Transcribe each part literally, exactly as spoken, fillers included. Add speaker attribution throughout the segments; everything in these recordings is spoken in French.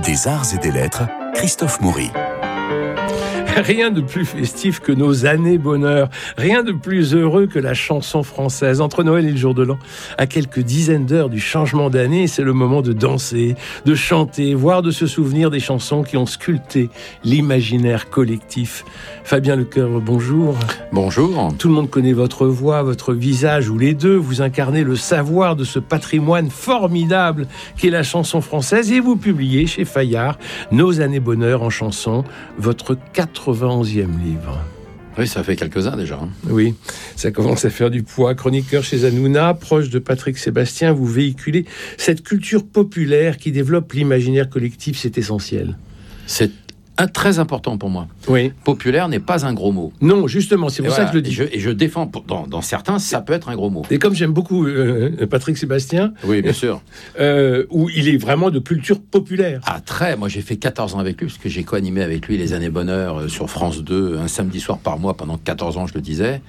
Speaker 1: des arts et des lettres, Christophe Maury.
Speaker 2: Rien de plus festif que nos années bonheur, rien de plus heureux que la chanson française. Entre Noël et le jour de l'an, à quelques dizaines d'heures du changement d'année, c'est le moment de danser, de chanter, voire de se souvenir des chansons qui ont sculpté l'imaginaire collectif. Fabien Lecoeur, bonjour.
Speaker 3: Bonjour.
Speaker 2: Tout le monde connaît votre voix, votre visage, ou les deux. Vous incarnez le savoir de ce patrimoine formidable qu'est la chanson française, et vous publiez chez Fayard Nos années bonheur en chanson, votre quatre-vingt-onzième livre.
Speaker 3: Oui, ça fait quelques-uns déjà.
Speaker 2: Oui, ça commence à faire du poids. Chroniqueur chez Hanouna, proche de Patrick Sébastien, vous véhiculez cette culture populaire qui développe l'imaginaire collectif, c'est essentiel.
Speaker 3: C'est un, très important pour moi.
Speaker 2: Oui.
Speaker 3: Populaire n'est pas un gros mot.
Speaker 2: Non, justement, c'est pour
Speaker 3: et
Speaker 2: ça
Speaker 3: voilà,
Speaker 2: que je le dis.
Speaker 3: Et je, et je défends, dans, dans certains, ça peut être un gros mot.
Speaker 2: Et comme j'aime beaucoup euh, Patrick Sébastien,
Speaker 3: oui, bien sûr,
Speaker 2: euh, où il est vraiment de culture populaire.
Speaker 3: Ah, très. Moi, j'ai fait quatorze ans avec lui, parce que j'ai co-animé avec lui les années bonheur euh, sur France deux, un samedi soir par mois pendant quatorze ans, je le disais.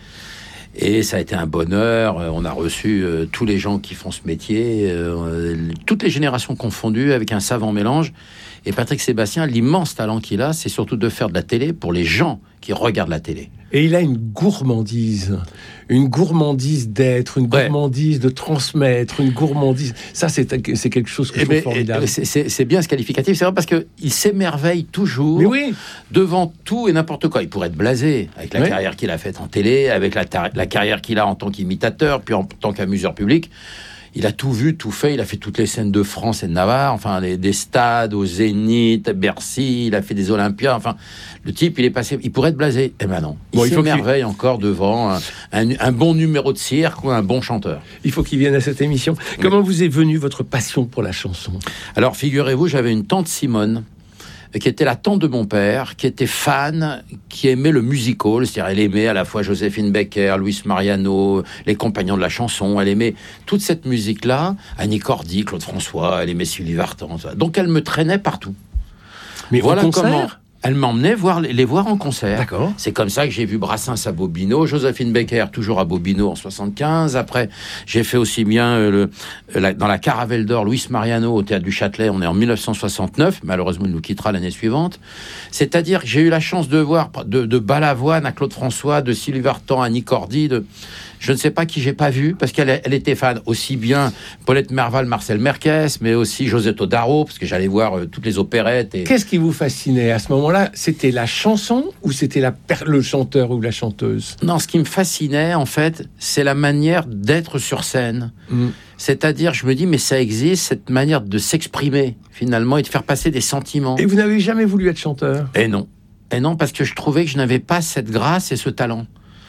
Speaker 3: Et ça a été un bonheur. On a reçu euh, tous les gens qui font ce métier, euh, toutes les générations confondues, avec un savant mélange. Et Patrick Sébastien, l'immense talent qu'il a, c'est surtout de faire de la télé pour les gens qui regardent la télé.
Speaker 2: Et il a une gourmandise, une gourmandise d'être, une gourmandise ouais. de transmettre, une gourmandise. Ça, c'est, c'est quelque chose que je trouve formidable.
Speaker 3: C'est, c'est, c'est bien ce qualificatif, c'est vrai, parce qu'il s'émerveille toujours
Speaker 2: oui.
Speaker 3: devant tout et n'importe quoi. Il pourrait être blasé avec la oui. carrière qu'il a faite en télé, avec la, tar- la carrière qu'il a en tant qu'imitateur, puis en tant qu'amuseur public. Il a tout vu, tout fait. Il a fait toutes les scènes de France et de Navarre, enfin les, des stades au Zénith, à Bercy. Il a fait des Olympias. Enfin, le type, il est passé. Il pourrait être blasé. Eh ben non. Il bon, s'émerveille il encore devant un, un, un bon numéro de cirque ou un bon chanteur.
Speaker 2: Il faut qu'il vienne à cette émission. Oui. Comment vous est venue votre passion pour la chanson ?
Speaker 3: Alors, figurez-vous, j'avais une tante Simone, qui était la tante de mon père, qui était fan, qui aimait le musical, c'est-à-dire elle aimait à la fois Joséphine Baker, Luis Mariano, les Compagnons de la chanson, elle aimait toute cette musique-là, Annie Cordy, Claude François, elle aimait Sylvie Vartan, donc elle me traînait partout.
Speaker 2: Mais voilà comment
Speaker 3: elle m'emmenait voir, les voir en concert.
Speaker 2: D'accord.
Speaker 3: C'est comme ça que j'ai vu Brassens à Bobino, Joséphine Baker toujours à Bobino en soixante-quinze. Après, j'ai fait aussi bien euh, le, la, dans la Caravelle d'Or, Luis Mariano au Théâtre du Châtelet. On est en dix-neuf cent soixante-neuf. Malheureusement, il nous quittera l'année suivante. C'est-à-dire que j'ai eu la chance de voir de, de Balavoine à Claude François, de Sylvie Vartan à Annie Cordy, de... Je ne sais pas qui j'ai pas vu, parce qu'elle elle était fan aussi bien Paulette Merval, Marcel Merquès, mais aussi Josette Darro, parce que j'allais voir euh, toutes les opérettes. Et...
Speaker 2: Qu'est-ce qui vous fascinait à ce moment-là ? C'était la chanson ou c'était la per- le chanteur ou la chanteuse ?
Speaker 3: Non, ce qui me fascinait, en fait, c'est la manière d'être sur scène. Mmh. C'est-à-dire, je me dis, mais ça existe, cette manière de s'exprimer, finalement, et de faire passer des sentiments.
Speaker 2: Et vous n'avez jamais voulu être chanteur ?
Speaker 3: Et non. Et non, parce que je trouvais que je n'avais pas cette grâce et ce talent.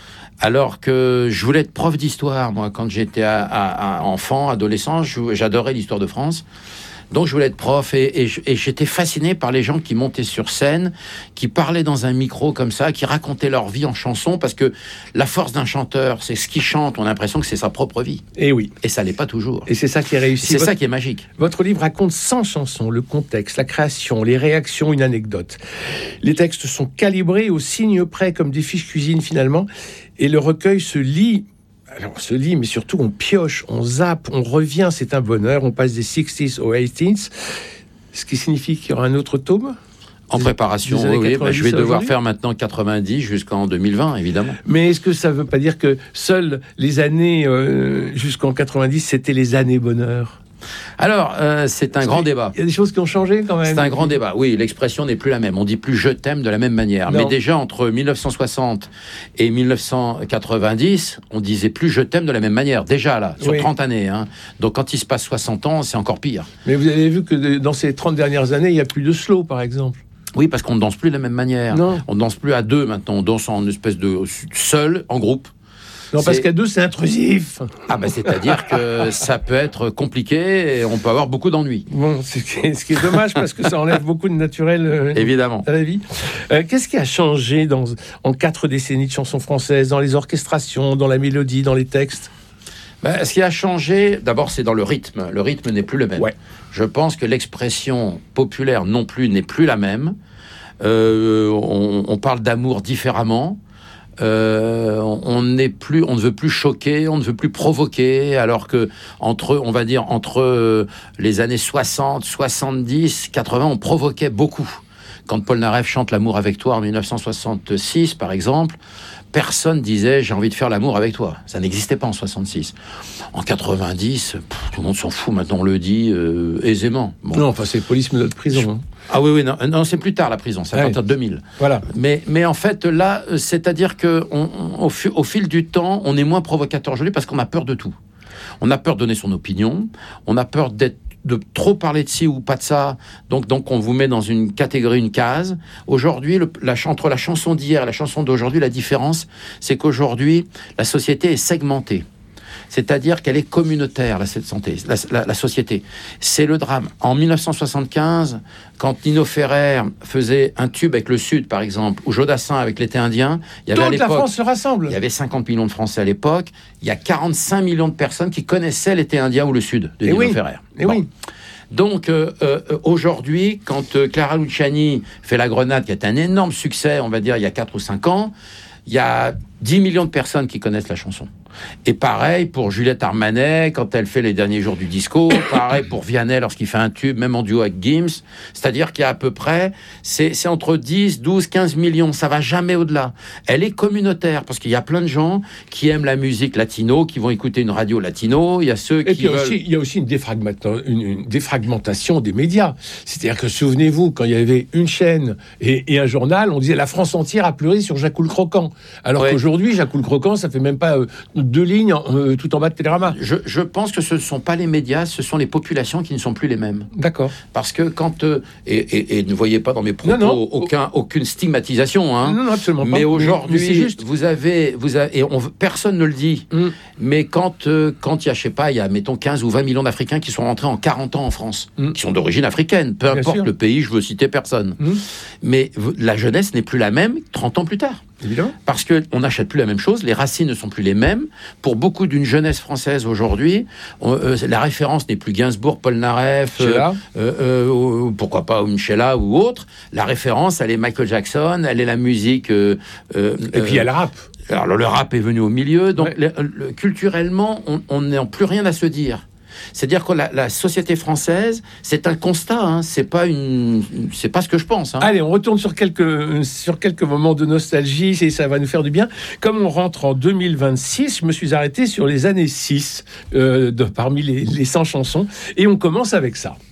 Speaker 3: Alors que je voulais être prof d'histoire, moi, quand j'étais à, à, à enfant, adolescent, je, j'adorais l'histoire de France. Donc je voulais être prof et, et, et j'étais fasciné par les gens qui montaient sur scène, qui parlaient dans un micro comme ça, qui racontaient leur vie en chanson, parce que la force d'un chanteur, c'est ce qu'il chante, on a l'impression que c'est sa propre vie.
Speaker 2: Et oui.
Speaker 3: Et ça l'est pas toujours.
Speaker 2: Et c'est ça qui est réussi.
Speaker 3: C'est
Speaker 2: votre,
Speaker 3: ça qui est magique.
Speaker 2: Votre livre raconte cent chansons, le contexte, la création, les réactions, une anecdote. Les textes sont calibrés au signe près, comme des fiches cuisine finalement, et le recueil se lit... Alors, on se lit, mais surtout, on pioche, on zappe, on revient, c'est un bonheur. On passe des sixties aux eighties, ce qui signifie qu'il y aura un autre tome
Speaker 3: en des, préparation, des oui, bah, je vais devoir faire maintenant quatre-vingt-dix jusqu'en deux mille vingt, évidemment.
Speaker 2: Mais est-ce que ça ne veut pas dire que seules les années euh, jusqu'en quatre-vingt-dix, c'était les années bonheur ?
Speaker 3: Alors, euh, c'est un Parce grand débat.
Speaker 2: Il y a des choses qui ont changé quand même.
Speaker 3: C'est un grand débat. Oui, l'expression n'est plus la même. On dit plus « je t'aime » de la même manière. Non. Mais déjà, entre dix-neuf cent soixante et dix-neuf cent quatre-vingt-dix, on disait plus « je t'aime » de la même manière. Déjà, là, sur oui. trente années. Hein. Donc, quand il se passe soixante ans, c'est encore pire.
Speaker 2: Mais vous avez vu que dans ces trente dernières années, il n'y a plus de slow, par exemple.
Speaker 3: Oui, parce qu'on ne danse plus de la même manière.
Speaker 2: Non.
Speaker 3: On ne danse plus à deux, maintenant. On danse en espèce de seul, en groupe.
Speaker 2: Non, parce c'est... qu'à deux, c'est intrusif.
Speaker 3: Ah, ben, c'est-à-dire que ça peut être compliqué et on peut avoir beaucoup d'ennuis.
Speaker 2: Bon, c'est ce qui est dommage parce que ça enlève beaucoup de naturel euh,
Speaker 3: Évidemment.
Speaker 2: à la vie. Euh, qu'est-ce qui a changé dans, en quatre décennies de chansons françaises, dans les orchestrations, dans la mélodie, dans les textes ?
Speaker 3: Ben, ce qui a changé, d'abord, c'est dans le rythme. Le rythme n'est plus le même.
Speaker 2: Ouais.
Speaker 3: Je pense que l'expression populaire non plus n'est plus la même. Euh, on, on parle d'amour différemment. euh, on n'est plus, on ne veut plus choquer, on ne veut plus provoquer, alors que entre, on va dire, entre les années soixante, soixante-dix, quatre-vingts, on provoquait beaucoup. Quand Paul Naref chante L'amour avec toi en dix-neuf cent soixante-six, par exemple, personne disait « j'ai envie de faire l'amour avec toi ». Ça n'existait pas en soixante-six. En quatre-vingt-dix, pff, tout le monde s'en fout, maintenant on le dit euh, aisément. Bon.
Speaker 2: Non, enfin c'est police menottes prison. Hein.
Speaker 3: Ah oui, oui, non, non, c'est plus tard la prison, c'est à
Speaker 2: ouais.
Speaker 3: partir de deux mille.
Speaker 2: Voilà.
Speaker 3: Mais, mais en fait, là, c'est-à-dire qu'au au, au fil du temps, on est moins provocateur aujourd'hui parce qu'on a peur de tout. On a peur de donner son opinion, on a peur d'être de trop parler de ci ou pas de ça, donc, donc on vous met dans une catégorie, une case. Aujourd'hui, le, la, entre la chanson d'hier et la chanson d'aujourd'hui, la différence, c'est qu'aujourd'hui, la société est segmentée. C'est-à-dire qu'elle est communautaire, la, santé, la, la, la société. C'est le drame. En dix-neuf cent soixante-quinze, quand Nino Ferrer faisait un tube avec le Sud, par exemple, ou Jodassin avec l'été indien, il y avait
Speaker 2: toute
Speaker 3: à l'époque,
Speaker 2: la France se rassemble.
Speaker 3: Il y avait cinquante millions de Français à l'époque. Il y a quarante-cinq millions de personnes qui connaissaient l'été indien ou le Sud de
Speaker 2: et
Speaker 3: Nino
Speaker 2: oui.
Speaker 3: Ferrer.
Speaker 2: Et
Speaker 3: bon.
Speaker 2: oui.
Speaker 3: Donc, euh, euh, aujourd'hui, quand euh, Clara Luciani fait La Grenade, qui est un énorme succès, on va dire, il y a quatre ou cinq ans, il y a dix millions de personnes qui connaissent la chanson. Et pareil pour Juliette Armanet, quand elle fait Les Derniers Jours du Disco, pareil pour Vianney lorsqu'il fait un tube, même en duo avec Gims. C'est-à-dire qu'il y a à peu près, c'est, c'est entre dix, douze, quinze millions, ça va jamais au-delà. Elle est communautaire, parce qu'il y a plein de gens qui aiment la musique latino, qui vont écouter une radio latino, il y a ceux
Speaker 2: Et
Speaker 3: qui
Speaker 2: puis il y a
Speaker 3: veulent...
Speaker 2: aussi, il y a aussi une, défragmenta- une, une défragmentation des médias. C'est-à-dire que, souvenez-vous, quand il y avait une chaîne et, et un journal, on disait la France entière a pleuré sur Jacques le Croquant. Alors
Speaker 3: ouais.
Speaker 2: qu'aujourd'hui, Jacques le Croquant, ça fait même pas euh, deux lignes euh, tout en bas de Télérama.
Speaker 3: Je, je pense que ce ne sont pas les médias, ce sont les populations qui ne sont plus les mêmes.
Speaker 2: D'accord.
Speaker 3: Parce que quand... Euh, et, et, et ne voyez pas dans mes propos
Speaker 2: non, non.
Speaker 3: Aucun, aucune stigmatisation. Hein.
Speaker 2: Non, non, absolument pas.
Speaker 3: Mais aujourd'hui,
Speaker 2: mais c'est juste.
Speaker 3: vous avez... Vous avez et on, personne ne le dit.
Speaker 2: Mm.
Speaker 3: Mais quand euh, quand il y a, je sais pas, il y a, mettons, quinze ou vingt millions d'Africains qui sont rentrés en quarante ans en France, mm. qui sont d'origine africaine, peu Bien importe sûr. Le pays, je veux citer personne. Mm. Mais la jeunesse n'est plus la même trente ans plus tard.
Speaker 2: Évidemment.
Speaker 3: Parce qu'on n'achète plus la même chose, les racines ne sont plus les mêmes. Pour beaucoup d'une jeunesse française aujourd'hui, on, euh, la référence n'est plus Gainsbourg, Paul Naref, euh, euh, euh, pourquoi pas Michela ou autre. La référence, elle est Michael Jackson, elle est la musique... Euh, euh,
Speaker 2: Et puis il y a le rap.
Speaker 3: Alors le rap est venu au milieu, donc ouais. le, le, culturellement, on n'a plus rien à se dire. C'est-à-dire que la, la société française, c'est un constat, hein, c'est pas une, c'est pas ce que je pense. Hein.
Speaker 2: Allez, on retourne sur quelques sur quelques moments de nostalgie, et ça va nous faire du bien. Comme on rentre en deux mille vingt-six, je me suis arrêté sur les années six, euh, de, parmi les, les cent chansons, et on commence avec ça.